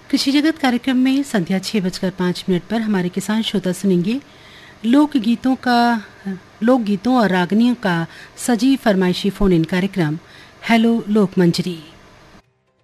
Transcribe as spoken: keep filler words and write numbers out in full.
कृषि जगत कार्यक्रम में संध्या छः बजकर पाँच मिनट पर हमारे किसान श्रोता सुनेंगे लोकगीतों का लोकगीतों और रागनियों का सजीव फरमाइशी फोन इन कार्यक्रम हेलो लोक मंजरी।